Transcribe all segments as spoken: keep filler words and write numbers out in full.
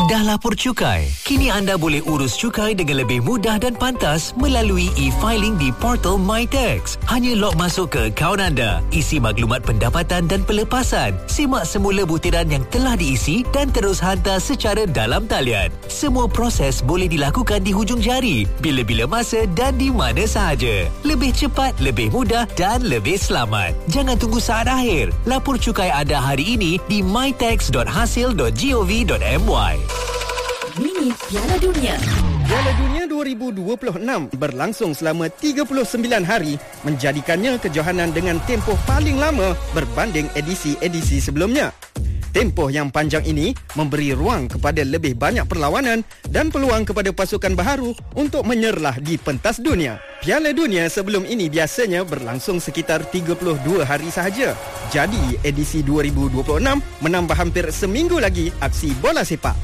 Dah lapor cukai? Kini anda boleh urus cukai dengan lebih mudah dan pantas melalui e-filing di portal MyTax. Hanya log masuk ke akaun anda, isi maklumat pendapatan dan pelepasan, simak semula butiran yang telah diisi dan terus hantar secara dalam talian. Semua proses boleh dilakukan di hujung jari, bila-bila masa dan di mana sahaja. Lebih cepat, lebih mudah dan lebih selamat. Jangan tunggu saat akhir. Lapor cukai anda hari ini di my tax dot hasil dot gov dot my. Minit Piala Dunia. Piala Dunia dua ribu dua puluh enam berlangsung selama tiga puluh sembilan hari, menjadikannya kejohanan dengan tempoh paling lama berbanding edisi-edisi sebelumnya. Tempoh yang panjang ini memberi ruang kepada lebih banyak perlawanan dan peluang kepada pasukan baharu untuk menyerlah di pentas dunia. Piala Dunia sebelum ini biasanya berlangsung sekitar tiga puluh dua hari sahaja. Jadi, edisi dua ribu dua puluh enam menambah hampir seminggu lagi aksi bola sepak.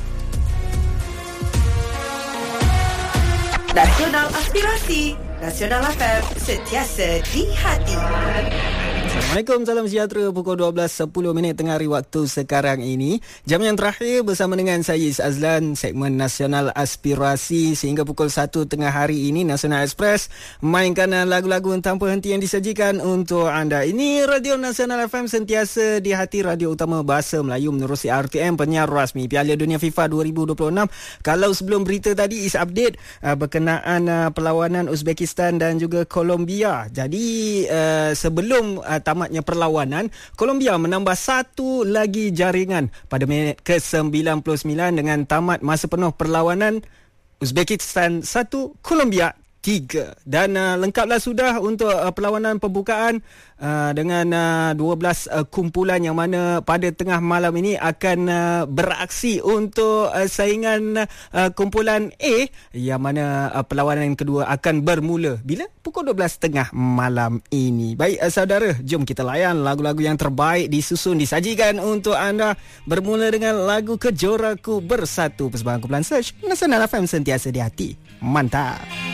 Nasional Aspirasi, Nasional F M, sentiasa di hati. Assalamualaikum, salam sejahtera. Pukul dua belas sepuluh minit tengah hari waktu sekarang ini. Jam yang terakhir bersama dengan saya Is Azlan, segmen Nasional Aspirasi sehingga pukul satu tengah hari ini. Nasional Express mainkan lagu-lagu tanpa henti yang disajikan untuk anda. Ini Radio Nasional F M, sentiasa di hati, radio utama bahasa Melayu menerusi R T M, penyiar rasmi Piala Dunia FIFA dua ribu dua puluh enam. Kalau sebelum berita tadi Is update uh, berkenaan uh, perlawanan Uzbekistan dan juga Colombia. Jadi uh, sebelum uh, tamatnya perlawanan, Colombia menambah satu lagi jaringan pada minit ke sembilan puluh sembilan dengan tamat masa penuh perlawanan. Uzbekistan satu, Colombia tiga. Dan uh, lengkaplah sudah untuk uh, perlawanan pembukaan uh, dengan uh, dua belas uh, kumpulan yang mana pada tengah malam ini akan uh, beraksi untuk uh, saingan uh, kumpulan A, yang mana uh, perlawanan kedua akan bermula bila? Pukul dua belas tiga puluh malam ini. Baik uh, saudara, jom kita layan lagu-lagu yang terbaik disusun, disajikan untuk anda. Bermula dengan lagu Kejoraku Bersatu, persembahan kumpulan Search Nasional F M, sentiasa di hati. Mantap.